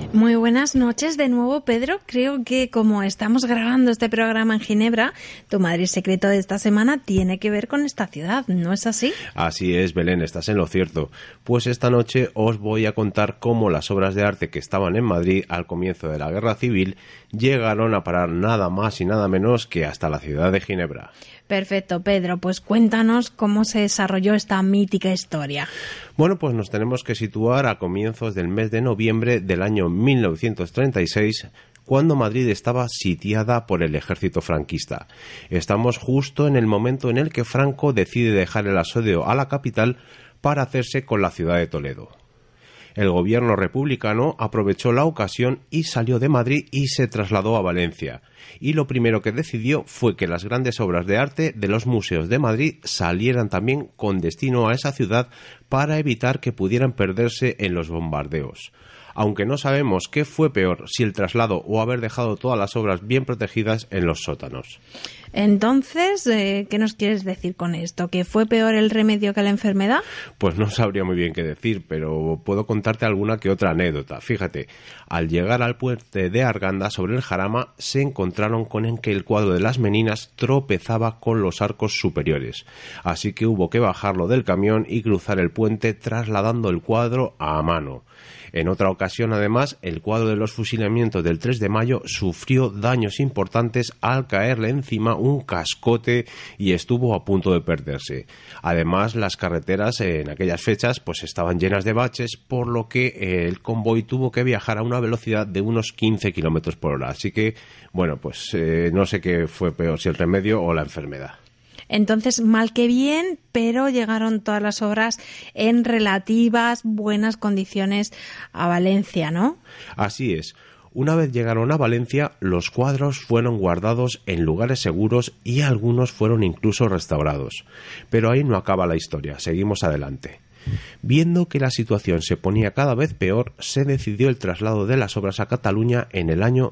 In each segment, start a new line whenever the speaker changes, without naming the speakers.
Muy buenas noches de nuevo, Pedro. Creo que como estamos grabando este programa en Ginebra, tu Madrid secreto de esta semana tiene que ver con esta ciudad, ¿no es así?
Así es, Belén, estás en lo cierto. Pues esta noche os voy a contar cómo las obras de arte que estaban en Madrid al comienzo de la Guerra Civil llegaron a parar nada más y nada menos que hasta la ciudad de Ginebra.
Perfecto, Pedro, pues cuéntanos cómo se desarrolló esta mítica historia.
Bueno, pues nos tenemos que situar a comienzos del mes de noviembre del año 1936, cuando Madrid estaba sitiada por el ejército franquista. Estamos justo en el momento en el que Franco decide dejar el asedio a la capital para hacerse con la ciudad de Toledo. El gobierno republicano aprovechó la ocasión y salió de Madrid y se trasladó a Valencia. Y lo primero que decidió fue que las grandes obras de arte de los museos de Madrid salieran también con destino a esa ciudad para evitar que pudieran perderse en los bombardeos. Aunque no sabemos qué fue peor, si el traslado o haber dejado todas las obras bien protegidas en los sótanos.
Entonces, ¿qué nos quieres decir con esto? ¿Que fue peor el remedio que la enfermedad?
Pues no sabría muy bien qué decir, pero puedo contarte alguna que otra anécdota. Fíjate, al llegar al puente de Arganda sobre el Jarama, se encontraron con que el cuadro de las Meninas tropezaba con los arcos superiores. Así que hubo que bajarlo del camión y cruzar el puente trasladando el cuadro a mano. En otra ocasión, además, el cuadro de los fusilamientos del 3 de mayo sufrió daños importantes al caerle encima un cascote y estuvo a punto de perderse. Además, las carreteras en aquellas fechas pues estaban llenas de baches, por lo que el convoy tuvo que viajar a una velocidad de unos 15 kilómetros por hora. Así que, bueno, pues no sé qué fue peor, si el remedio o la enfermedad.
Entonces, mal que bien, pero llegaron todas las obras en relativas buenas condiciones a Valencia, ¿no?
Así es. Una vez llegaron a Valencia, los cuadros fueron guardados en lugares seguros y algunos fueron incluso restaurados. Pero ahí no acaba la historia, seguimos adelante. Viendo que la situación se ponía cada vez peor, se decidió el traslado de las obras a Cataluña en el año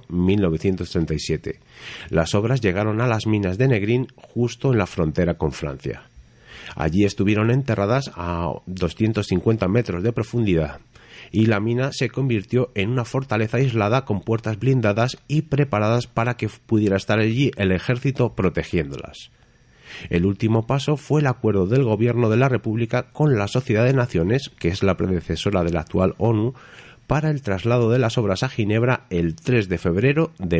1937. Las obras llegaron a las minas de Negrín, justo en la frontera con Francia. Allí estuvieron enterradas a 250 metros de profundidad, y la mina se convirtió en una fortaleza aislada con puertas blindadas y preparadas para que pudiera estar allí el ejército protegiéndolas. El último paso fue el acuerdo del Gobierno de la República con la Sociedad de Naciones, que es la predecesora de la actual ONU, para el traslado de las obras a Ginebra el 3 de febrero de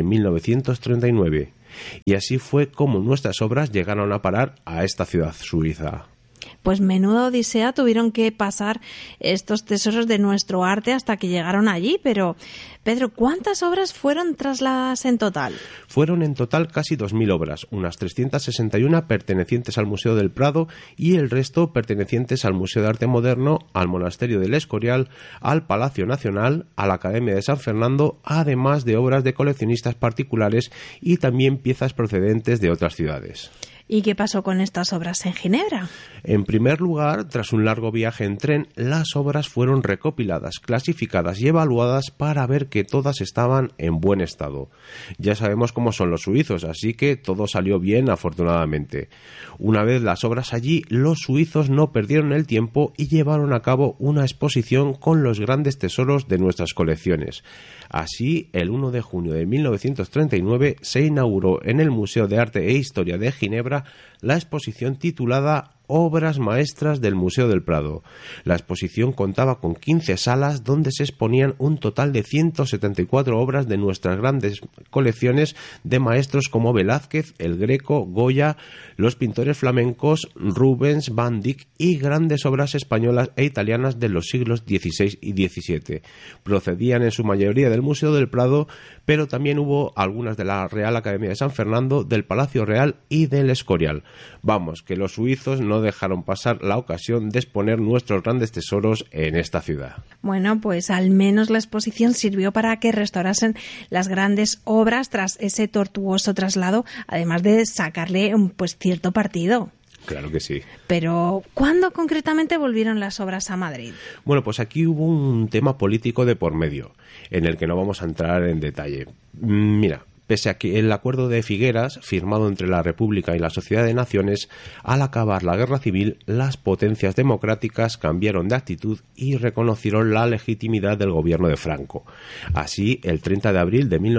1939. Y así fue como nuestras obras llegaron a parar a esta ciudad suiza.
Pues menuda odisea tuvieron que pasar estos tesoros de nuestro arte hasta que llegaron allí. Pero, Pedro, ¿cuántas obras fueron trasladadas en total?
Fueron en total casi 2.000 obras, unas 361 pertenecientes al Museo del Prado y el resto pertenecientes al Museo de Arte Moderno, al Monasterio del Escorial, al Palacio Nacional, a la Academia de San Fernando, además de obras de coleccionistas particulares y también piezas procedentes de otras ciudades.
¿Y qué pasó con estas obras en Ginebra?
En primer lugar, tras un largo viaje en tren, las obras fueron recopiladas, clasificadas y evaluadas para ver que todas estaban en buen estado. Ya sabemos cómo son los suizos, así que todo salió bien, afortunadamente. Una vez las obras allí, los suizos no perdieron el tiempo y llevaron a cabo una exposición con los grandes tesoros de nuestras colecciones. Así, el 1 de junio de 1939 se inauguró en el Museo de Arte e Historia de Ginebra la exposición titulada Obras maestras del Museo del Prado. La exposición contaba con 15 salas donde se exponían un total de 174 obras de nuestras grandes colecciones de maestros como Velázquez, El Greco, Goya, los pintores flamencos Rubens, Van Dyck y grandes obras españolas e italianas de los siglos XVI y XVII. Procedían en su mayoría del Museo del Prado, pero también hubo algunas de la Real Academia de San Fernando, del Palacio Real y del Escorial. Vamos, que los suizos no dejaron pasar la ocasión de exponer nuestros grandes tesoros en esta ciudad.
Bueno, pues al menos la exposición sirvió para que restaurasen las grandes obras tras ese tortuoso traslado, además de sacarle pues cierto partido.
Claro que sí.
Pero, ¿cuándo concretamente volvieron las obras a Madrid?
Bueno, pues aquí hubo un tema político de por medio, en el que no vamos a entrar en detalle. Mira, Pese a que el acuerdo de Figueras, firmado entre la República y la Sociedad de Naciones, al acabar la guerra civil, las potencias democráticas cambiaron de actitud y reconocieron la legitimidad del gobierno de Franco. Así, el 30 de abril de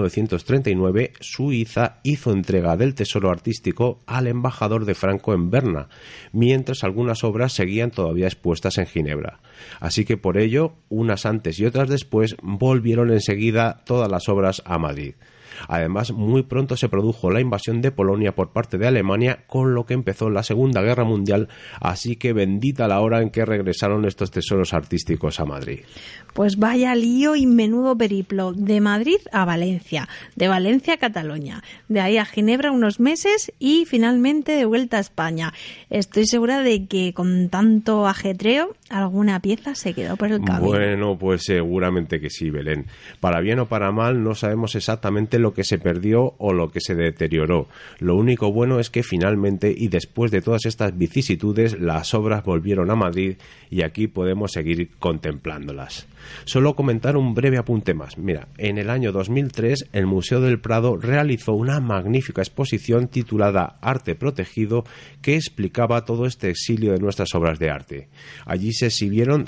1939, Suiza hizo entrega del tesoro artístico al embajador de Franco en Berna, mientras algunas obras seguían todavía expuestas en Ginebra. Así que por ello, unas antes y otras después, volvieron enseguida todas las obras a Madrid. Además, muy pronto se produjo la invasión de Polonia por parte de Alemania, con lo que empezó la Segunda Guerra Mundial, así que bendita la hora en que regresaron estos tesoros artísticos a Madrid.
Pues vaya lío y menudo periplo, de Madrid a Valencia, de Valencia a Cataluña, de ahí a Ginebra unos meses y finalmente de vuelta a España. Estoy segura de que con tanto ajetreo alguna pieza se quedó por el camino.
Bueno, pues seguramente que sí, Belén. Para bien o para mal, no sabemos exactamente lo que se perdió o lo que se deterioró. Lo único bueno es que finalmente, y después de todas estas vicisitudes, las obras volvieron a Madrid y aquí podemos seguir contemplándolas. Solo comentar un breve apunte más. Mira, en el año 2003 el Museo del Prado realizó una magnífica exposición titulada Arte Protegido, que explicaba todo este exilio de nuestras obras de arte. Allí se exhibieron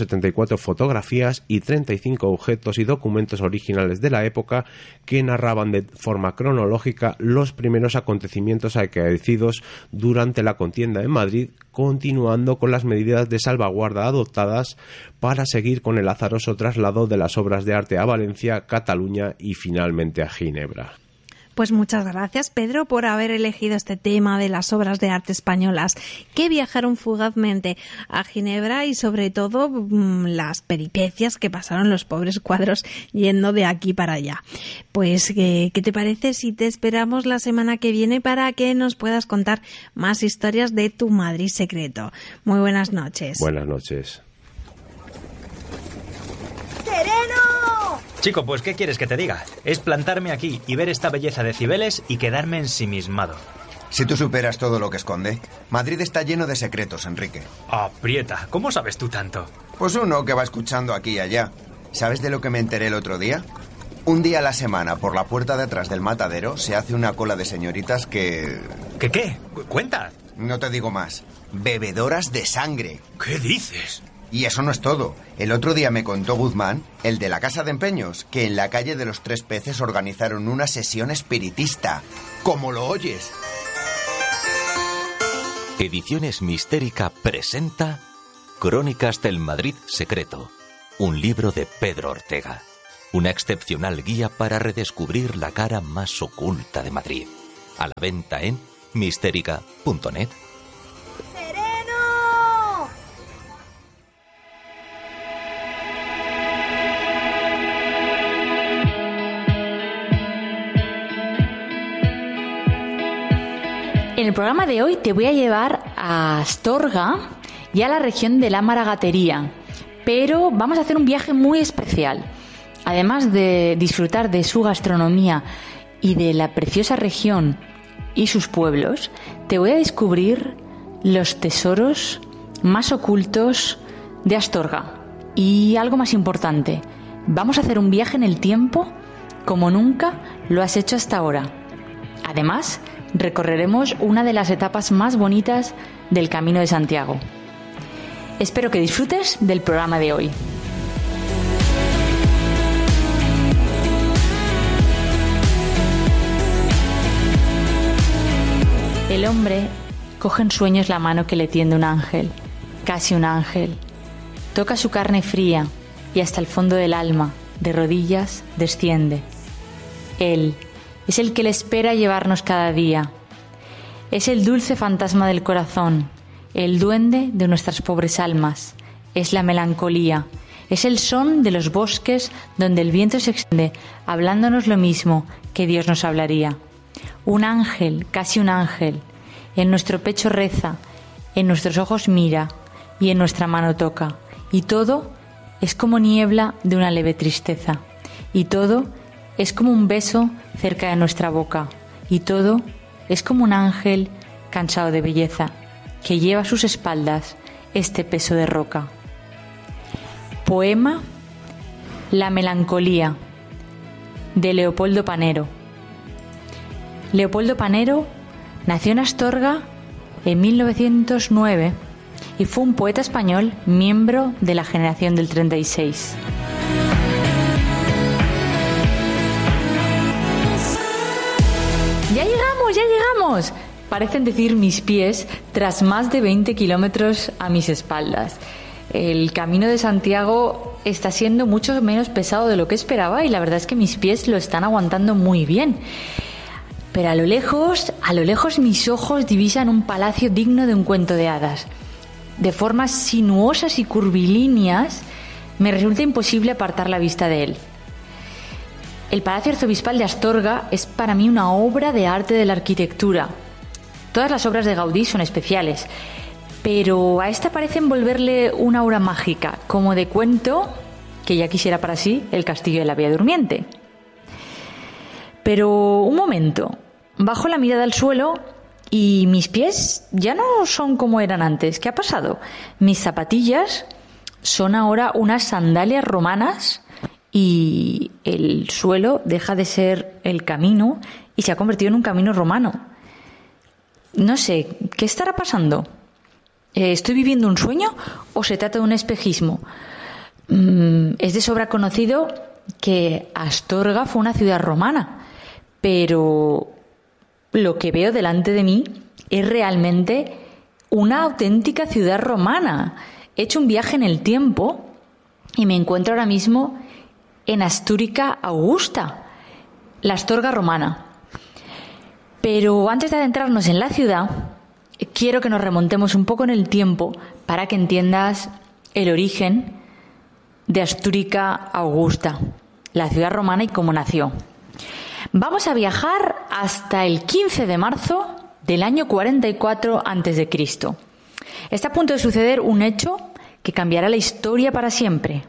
174 fotografías y 35 objetos y documentos originales de la época que narraban de forma cronológica los primeros acontecimientos acaecidos durante la contienda en Madrid, continuando con las medidas de salvaguarda adoptadas para seguir con el azaroso traslado de las obras de arte a Valencia, Cataluña y finalmente a Ginebra.
Pues muchas gracias, Pedro, por haber elegido este tema de las obras de arte españolas que viajaron fugazmente a Ginebra y sobre todo las peripecias que pasaron los pobres cuadros yendo de aquí para allá. Pues, ¿qué te parece si te esperamos la semana que viene para que nos puedas contar más historias de tu Madrid secreto? Muy buenas noches.
Buenas noches.
Chico, pues ¿qué quieres que te diga? Es plantarme aquí y ver esta belleza de Cibeles y quedarme ensimismado.
Si tú superas todo lo que esconde, Madrid está lleno de secretos, Enrique.
Aprieta, ¿cómo sabes tú tanto?
Pues uno que va escuchando aquí y allá. ¿Sabes de lo que me enteré el otro día? Un día a la semana, por la puerta de atrás del matadero, se hace una cola de señoritas que...
¿Qué? Cuenta.
No te digo más. Bebedoras de sangre.
¿Qué dices?
Y eso no es todo. El otro día me contó Guzmán, el de la Casa de Empeños, que en la calle de los Tres Peces organizaron una sesión espiritista. ¡Como lo oyes!
Ediciones Mistérica presenta Crónicas del Madrid Secreto, un libro de Pedro Ortega. Una excepcional guía para redescubrir la cara más oculta de Madrid. A la venta en mistérica.net.
En el programa de hoy te voy a llevar a Astorga y a la región de la Maragatería, pero vamos a hacer un viaje muy especial. Además de disfrutar de su gastronomía y de la preciosa región y sus pueblos, te voy a descubrir los tesoros más ocultos de Astorga. Y algo más importante, vamos a hacer un viaje en el tiempo como nunca lo has hecho hasta ahora. Además, recorreremos una de las etapas más bonitas del Camino de Santiago. Espero que disfrutes del programa de hoy. El hombre coge en sueños la mano que le tiende un ángel, casi un ángel. Toca su carne fría y hasta el fondo del alma, de rodillas, desciende. Él es el que le espera llevarnos cada día. Es el dulce fantasma del corazón, el duende de nuestras pobres almas. Es la melancolía, es el son de los bosques donde el viento se extiende, hablándonos lo mismo que Dios nos hablaría. Un ángel, casi un ángel, en nuestro pecho reza, en nuestros ojos mira y en nuestra mano toca. Y todo es como niebla de una leve tristeza. Y todo es como un beso cerca de nuestra boca. Y todo es como un ángel cansado de belleza, que lleva a sus espaldas este peso de roca. Poema La melancolía, de Leopoldo Panero. Leopoldo Panero nació en Astorga en 1909 y fue un poeta español miembro de la generación del 36. ¡Ya llegamos! Parecen decir mis pies tras más de 20 kilómetros a mis espaldas. El camino de Santiago está siendo mucho menos pesado de lo que esperaba y la verdad es que mis pies lo están aguantando muy bien. Pero a lo lejos mis ojos divisan un palacio digno de un cuento de hadas. De formas sinuosas y curvilíneas me resulta imposible apartar la vista de él. El Palacio Arzobispal de Astorga es para mí una obra de arte de la arquitectura. Todas las obras de Gaudí son especiales, pero a esta parece envolverle una aura mágica, como de cuento que ya quisiera para sí el castillo de la Bella Durmiente. Pero un momento, bajo la mirada al suelo y mis pies ya no son como eran antes. ¿Qué ha pasado? Mis zapatillas son ahora unas sandalias romanas y el suelo deja de ser el camino y se ha convertido en un camino romano. No sé, ¿qué estará pasando? ¿Estoy viviendo un sueño o se trata de un espejismo? Es de sobra conocido que Astorga fue una ciudad romana, pero lo que veo delante de mí es realmente una auténtica ciudad romana. He hecho un viaje en el tiempo y me encuentro ahora mismo en Astúrica Augusta, la Astorga romana. Pero antes de adentrarnos en la ciudad, quiero que nos remontemos un poco en el tiempo para que entiendas el origen de Astúrica Augusta, la ciudad romana y cómo nació. Vamos a viajar hasta el 15 de marzo del año 44 a.C. Está a punto de suceder un hecho que cambiará la historia para siempre.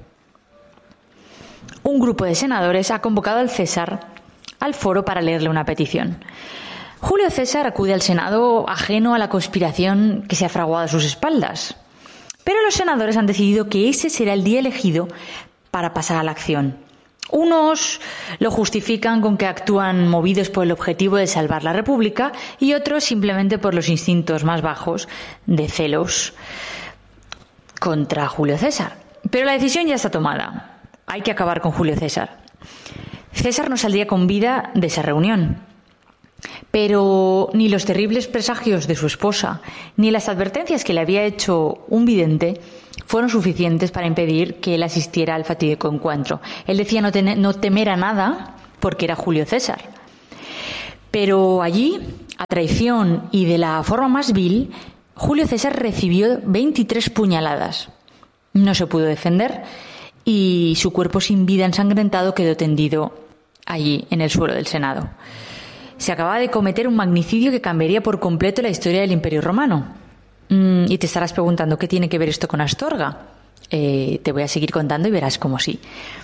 Un grupo de senadores ha convocado al César al foro para leerle una petición. Julio César acude al Senado ajeno a la conspiración que se ha fraguado a sus espaldas. Pero los senadores han decidido que ese será el día elegido para pasar a la acción. Unos lo justifican con que actúan movidos por el objetivo de salvar la República y otros simplemente por los instintos más bajos de celos contra Julio César. Pero la decisión ya está tomada. Hay que acabar con Julio César. César no saldría con vida de esa reunión. Pero ni los terribles presagios de su esposa, ni las advertencias que le había hecho un vidente fueron suficientes para impedir que él asistiera al fatídico encuentro. Él decía no temer a nada porque era Julio César. Pero allí, a traición y de la forma más vil, Julio César recibió 23 puñaladas. No se pudo defender y su cuerpo sin vida ensangrentado quedó tendido allí en el suelo del Senado. Se acababa de cometer un magnicidio que cambiaría por completo la historia del Imperio Romano. Y te estarás preguntando, ¿qué tiene que ver esto con Astorga? Te voy a seguir contando y verás cómo sí.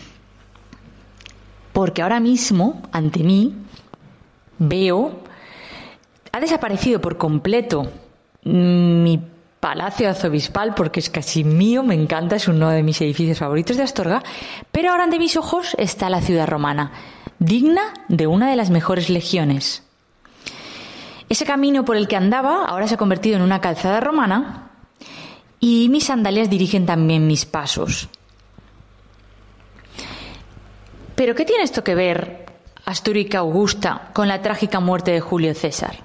Porque ahora mismo, ante mí, veo, ha desaparecido por completo mi Palacio Arzobispal, porque es casi mío, me encanta, es uno de mis edificios favoritos de Astorga, pero ahora ante mis ojos está la ciudad romana, digna de una de las mejores legiones. Ese camino por el que andaba ahora se ha convertido en una calzada romana y mis sandalias dirigen también mis pasos. ¿Pero qué tiene esto que ver, Astúrica Augusta, con la trágica muerte de Julio César?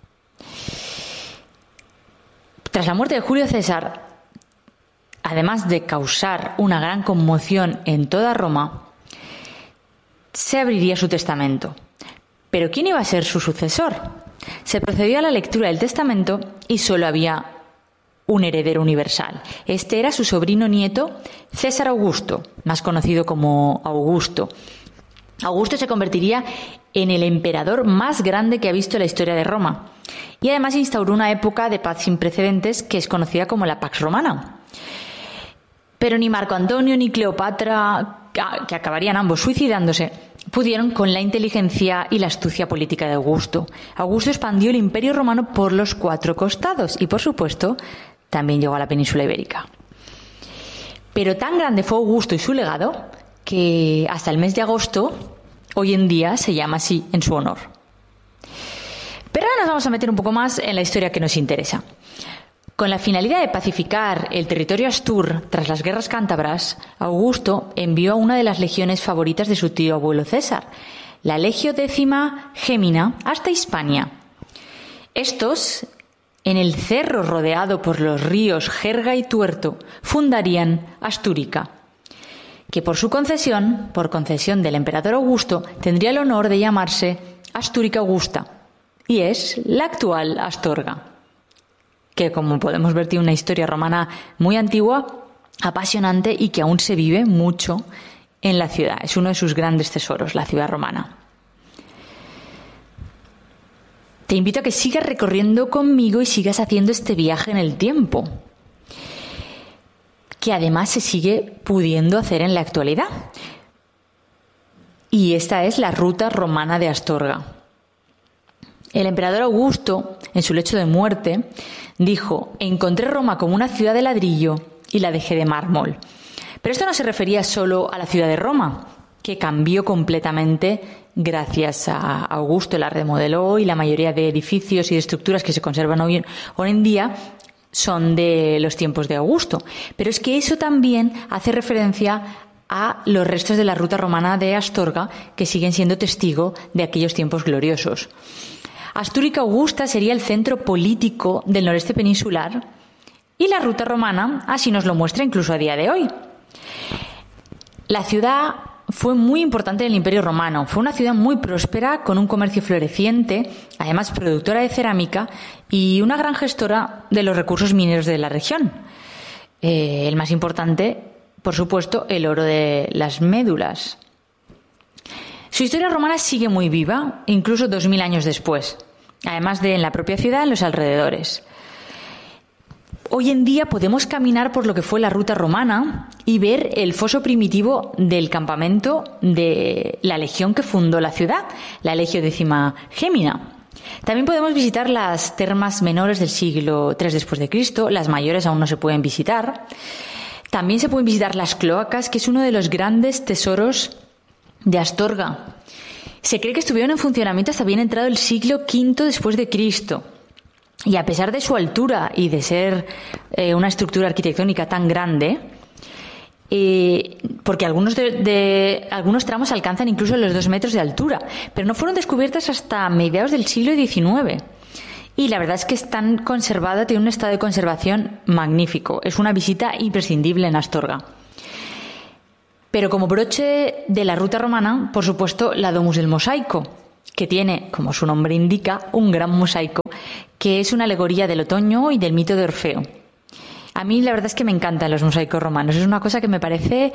Tras la muerte de Julio César, además de causar una gran conmoción en toda Roma, se abriría su testamento. ¿Pero quién iba a ser su sucesor? Se procedió a la lectura del testamento y solo había un heredero universal. Este era su sobrino nieto, César Augusto, más conocido como Augusto. Augusto se convertiría en el emperador más grande que ha visto la historia de Roma y además instauró una época de paz sin precedentes que es conocida como la Pax Romana. Pero ni Marco Antonio ni Cleopatra, que acabarían ambos suicidándose, pudieron con la inteligencia y la astucia política de Augusto. Augusto expandió el Imperio Romano por los 4 costados y, por supuesto, también llegó a la península ibérica. Pero tan grande fue Augusto y su legado que hasta el mes de agosto, hoy en día, se llama así en su honor. Pero ahora nos vamos a meter un poco más en la historia que nos interesa. Con la finalidad de pacificar el territorio astur tras las guerras cántabras, Augusto envió a una de las legiones favoritas de su tío abuelo César, la Legio Décima Gémina, hasta Hispania. Estos, en el cerro rodeado por los ríos Jerga y Tuerto, fundarían Astúrica, que por concesión del emperador Augusto, tendría el honor de llamarse Astúrica Augusta, y es la actual Astorga, que, como podemos ver, tiene una historia romana muy antigua, apasionante y que aún se vive mucho en la ciudad. Es uno de sus grandes tesoros, la ciudad romana. Te invito a que sigas recorriendo conmigo y sigas haciendo este viaje en el tiempo, que además se sigue pudiendo hacer en la actualidad. Y esta es la ruta romana de Astorga. El emperador Augusto, en su lecho de muerte, dijo: encontré Roma como una ciudad de ladrillo y la dejé de mármol. Pero esto no se refería solo a la ciudad de Roma, que cambió completamente gracias a Augusto, la remodeló, y la mayoría de edificios y de estructuras que se conservan hoy en día son de los tiempos de Augusto. Pero es que eso también hace referencia a los restos de la ruta romana de Astorga, que siguen siendo testigo de aquellos tiempos gloriosos. Astúrica Augusta sería el centro político del noreste peninsular, y la ruta romana así nos lo muestra incluso a día de hoy. La ciudad fue muy importante en el Imperio Romano. Fue una ciudad muy próspera, con un comercio floreciente, además productora de cerámica y una gran gestora de los recursos mineros de la región. El más importante, por supuesto, el oro de las médulas. Su historia romana sigue muy viva, incluso 2000 años después, además de en la propia ciudad, en los alrededores. Hoy en día podemos caminar por lo que fue la ruta romana y ver el foso primitivo del campamento de la legión que fundó la ciudad, la Legio Décima Gémina. También podemos visitar las termas menores del siglo III después de Cristo, las mayores aún no se pueden visitar. También se pueden visitar las cloacas, que es uno de los grandes tesoros de Astorga. Se cree que estuvieron en funcionamiento hasta bien entrado el siglo V después de Cristo. Y a pesar de su altura y de ser una estructura arquitectónica tan grande, porque algunos tramos alcanzan incluso los 2 metros de altura, pero no fueron descubiertas hasta mediados del siglo XIX. Y la verdad es que están conservadas, tienen un estado de conservación magnífico. Es una visita imprescindible en Astorga. Pero como broche de la ruta romana, por supuesto, la Domus del Mosaico, que tiene, como su nombre indica, un gran mosaico, que es una alegoría del otoño y del mito de Orfeo. A mí la verdad es que me encantan los mosaicos romanos. Es una cosa que me parece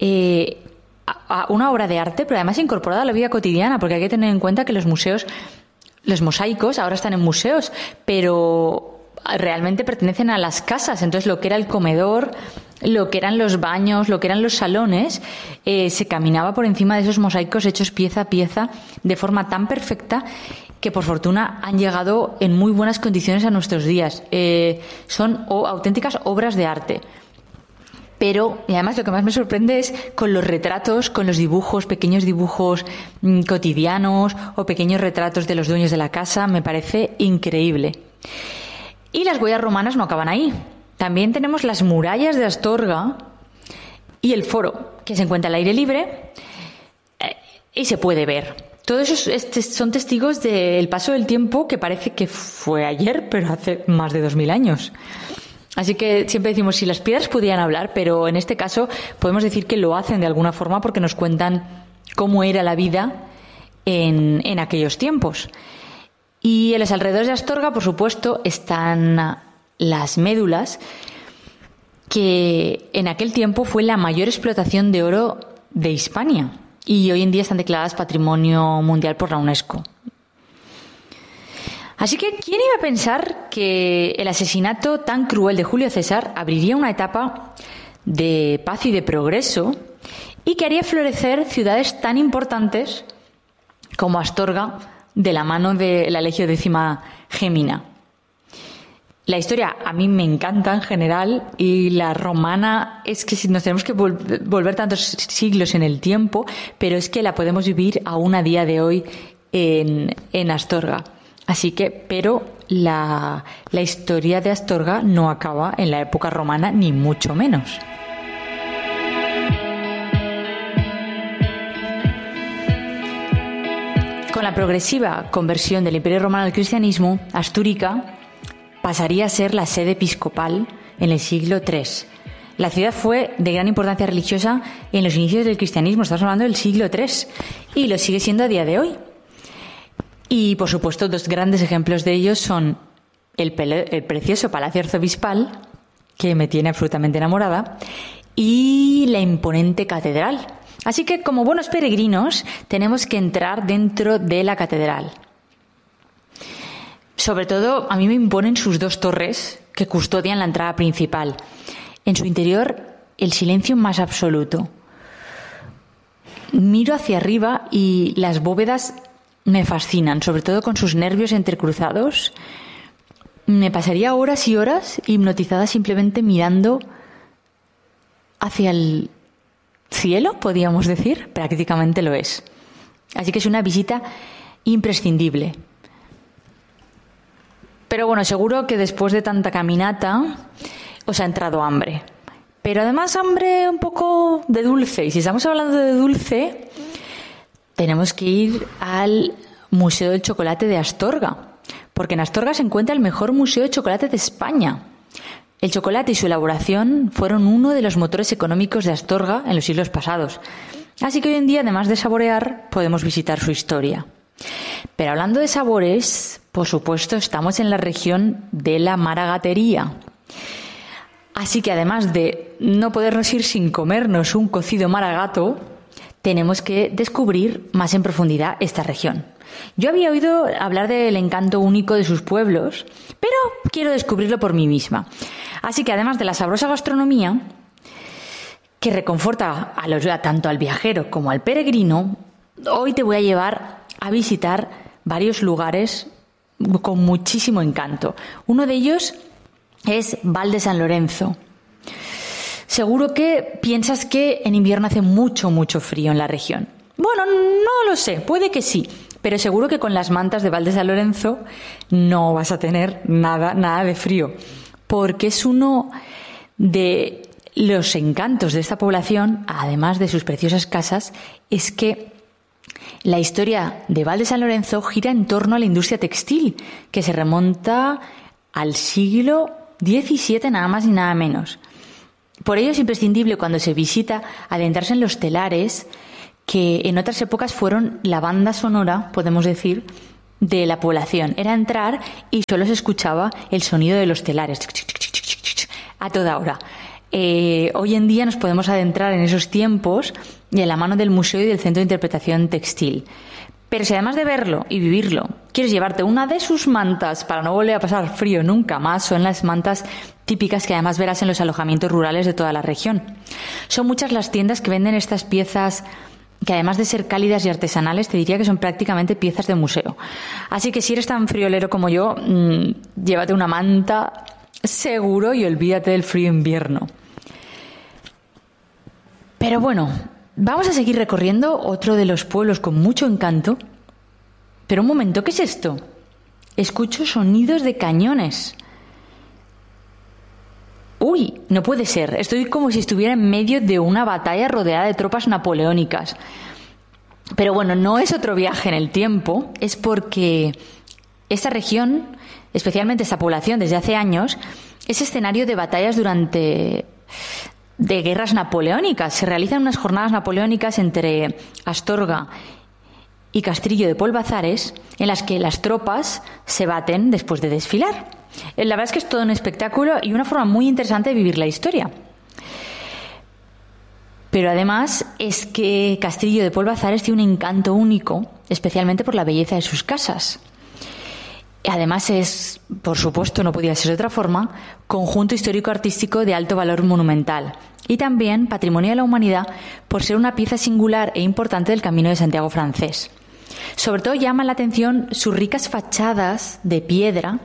una obra de arte, pero además incorporada a la vida cotidiana, porque hay que tener en cuenta que los mosaicos ahora están en museos, pero realmente pertenecen a las casas. Entonces, lo que era el comedor, lo que eran los baños, lo que eran los salones, se caminaba por encima de esos mosaicos hechos pieza a pieza de forma tan perfecta que por fortuna han llegado en muy buenas condiciones a nuestros días. Son auténticas obras de arte. Pero, y además lo que más me sorprende es con los retratos, con los dibujos, pequeños dibujos cotidianos o pequeños retratos de los dueños de la casa. Me parece increíble. Y las huellas romanas no acaban ahí. También tenemos las murallas de Astorga y el foro, que se encuentra al aire libre y se puede ver. Todos esos son testigos del paso del tiempo, que parece que fue ayer, pero hace más de 2000 años. Así que siempre decimos, si las piedras pudieran hablar, pero en este caso podemos decir que lo hacen de alguna forma, porque nos cuentan cómo era la vida en aquellos tiempos. Y en los alrededores de Astorga, por supuesto, están las médulas, que en aquel tiempo fue la mayor explotación de oro de Hispania, y hoy en día están declaradas Patrimonio Mundial por la UNESCO. Así que, ¿quién iba a pensar que el asesinato tan cruel de Julio César abriría una etapa de paz y de progreso, y que haría florecer ciudades tan importantes como Astorga, de la mano de la Legio Décima Gémina? La historia a mí me encanta en general, y la romana es que nos tenemos que volver tantos siglos en el tiempo, pero es que la podemos vivir aún a día de hoy en Astorga. Así que, pero la historia de Astorga no acaba en la época romana, ni mucho menos. Con la progresiva conversión del Imperio Romano al cristianismo, Astúrica pasaría a ser la sede episcopal en el siglo III. La ciudad fue de gran importancia religiosa en los inicios del cristianismo, estamos hablando del siglo III, y lo sigue siendo a día de hoy. Y, por supuesto, dos grandes ejemplos de ellos son el precioso Palacio Arzobispal, que me tiene absolutamente enamorada, y la imponente catedral. Así que, como buenos peregrinos, tenemos que entrar dentro de la catedral. Sobre todo, a mí me imponen sus dos torres que custodian la entrada principal. En su interior, el silencio más absoluto. Miro hacia arriba y las bóvedas me fascinan, sobre todo con sus nervios entrecruzados. Me pasaría horas y horas hipnotizada simplemente mirando hacia el cielo, podríamos decir. Prácticamente lo es. Así que es una visita imprescindible. Pero bueno, seguro que después de tanta caminata os ha entrado hambre. Pero además hambre un poco de dulce. Y si estamos hablando de dulce, tenemos que ir al Museo del Chocolate de Astorga. Porque en Astorga se encuentra el mejor museo de chocolate de España. El chocolate y su elaboración fueron uno de los motores económicos de Astorga en los siglos pasados. Así que hoy en día, además de saborear, podemos visitar su historia. Pero hablando de sabores, por supuesto, estamos en la región de la maragatería. Así que además de no podernos ir sin comernos un cocido maragato, tenemos que descubrir más en profundidad esta región. Yo había oído hablar del encanto único de sus pueblos, pero quiero descubrirlo por mí misma. Así que además de la sabrosa gastronomía, que reconforta tanto al viajero como al peregrino, hoy te voy a llevar a visitar varios lugares con muchísimo encanto. Uno de ellos es Val de San Lorenzo. Seguro que piensas que en invierno hace mucho, mucho frío en la región. Bueno, no lo sé, puede que sí, pero seguro que con las mantas de Val de San Lorenzo no vas a tener nada de frío, porque es uno de los encantos de esta población, además de sus preciosas casas, es que la historia de Val de San Lorenzo gira en torno a la industria textil, que se remonta al siglo XVII, nada más y nada menos. Por ello es imprescindible cuando se visita adentrarse en los telares, que en otras épocas fueron la banda sonora, podemos decir, de la población. Era entrar y solo se escuchaba el sonido de los telares a toda hora. Hoy en día nos podemos adentrar en esos tiempos de la mano del museo y del Centro de Interpretación Textil. Pero si además de verlo y vivirlo quieres llevarte una de sus mantas para no volver a pasar frío nunca más, son las mantas típicas que además verás en los alojamientos rurales de toda la región. Son muchas las tiendas que venden estas piezas que además de ser cálidas y artesanales, te diría que son prácticamente piezas de museo. Así que si eres tan friolero como yo, llévate una manta seguro y olvídate del frío invierno. Pero bueno, vamos a seguir recorriendo otro de los pueblos con mucho encanto. Pero un momento, ¿qué es esto? Escucho sonidos de cañones. Uy, no puede ser. Estoy como si estuviera en medio de una batalla rodeada de tropas napoleónicas. Pero bueno, no es otro viaje en el tiempo, es porque esta región, especialmente esta población desde hace años, es escenario de batallas de guerras napoleónicas. Se realizan unas jornadas napoleónicas entre Astorga y Castrillo de Polvazares, en las que las tropas se baten después de desfilar. La verdad es que es todo un espectáculo y una forma muy interesante de vivir la historia. Pero además es que Castrillo de Polvazares tiene un encanto único, especialmente por la belleza de sus casas. Además es, por supuesto, no podía ser de otra forma, conjunto histórico-artístico de alto valor monumental y también patrimonio de la humanidad por ser una pieza singular e importante del Camino de Santiago francés. Sobre todo llama la atención sus ricas fachadas de piedra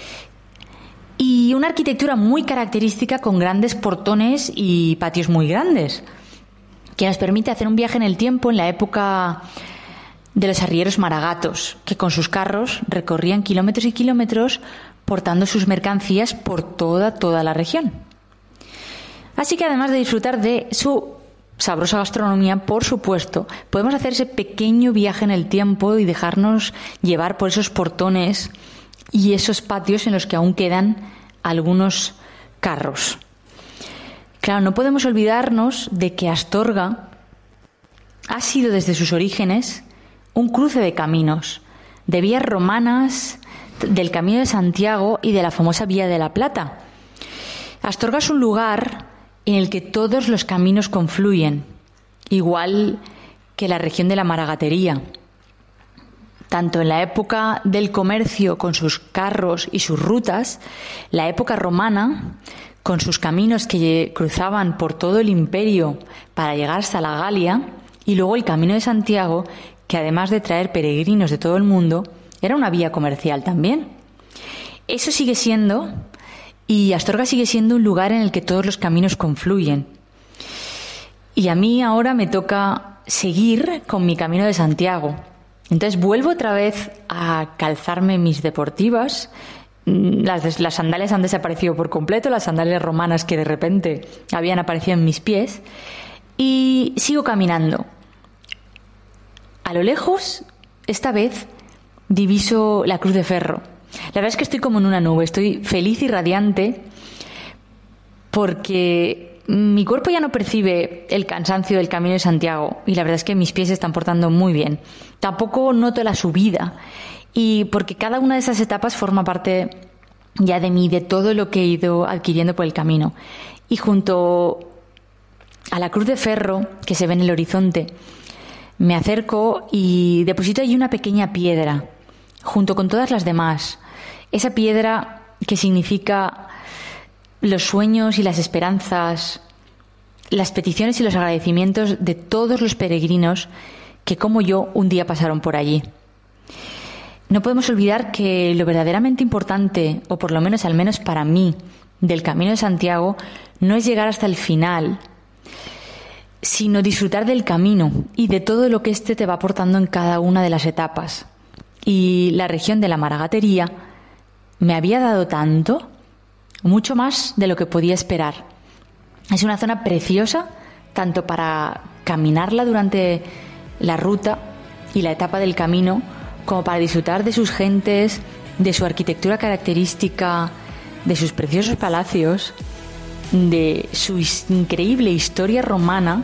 y una arquitectura muy característica con grandes portones y patios muy grandes, que nos permite hacer un viaje en el tiempo en la época de los arrieros maragatos, que con sus carros recorrían kilómetros y kilómetros portando sus mercancías por toda la región. Así que además de disfrutar de su sabrosa gastronomía, por supuesto, podemos hacer ese pequeño viaje en el tiempo y dejarnos llevar por esos portones y esos patios en los que aún quedan algunos carros. Claro, no podemos olvidarnos de que Astorga ha sido desde sus orígenes un cruce de caminos, de vías romanas, del Camino de Santiago y de la famosa Vía de la Plata. Astorga es un lugar en el que todos los caminos confluyen, igual que la región de la Maragatería. Tanto en la época del comercio con sus carros y sus rutas, la época romana con sus caminos que cruzaban por todo el imperio para llegar hasta la Galia, y luego el Camino de Santiago, que además de traer peregrinos de todo el mundo, era una vía comercial también. Eso sigue siendo, y Astorga sigue siendo un lugar en el que todos los caminos confluyen. Y a mí ahora me toca seguir con mi Camino de Santiago. Entonces vuelvo otra vez a calzarme mis deportivas. Las sandalias han desaparecido por completo, las sandalias romanas que de repente habían aparecido en mis pies, y sigo caminando. A lo lejos, esta vez, diviso la Cruz de Ferro. La verdad es que estoy como en una nube, estoy feliz y radiante porque mi cuerpo ya no percibe el cansancio del Camino de Santiago y la verdad es que mis pies se están portando muy bien. Tampoco noto la subida, y porque cada una de esas etapas forma parte ya de mí, de todo lo que he ido adquiriendo por el camino. Y junto a la Cruz de Ferro que se ve en el horizonte, me acerco y deposito allí una pequeña piedra, junto con todas las demás. Esa piedra que significa los sueños y las esperanzas, las peticiones y los agradecimientos de todos los peregrinos que, como yo, un día pasaron por allí. No podemos olvidar que lo verdaderamente importante, o por lo menos al menos para mí, del Camino de Santiago, no es llegar hasta el final, sino disfrutar del camino y de todo lo que éste te va aportando en cada una de las etapas. Y la región de la Maragatería me había dado tanto, mucho más de lo que podía esperar. Es una zona preciosa, tanto para caminarla durante la ruta y la etapa del camino, como para disfrutar de sus gentes, de su arquitectura característica, de sus preciosos palacios, de su increíble historia romana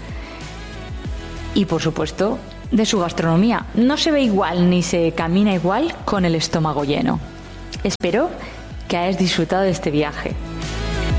y, por supuesto, de su gastronomía. No se ve igual ni se camina igual con el estómago lleno. Espero que hayas disfrutado de este viaje.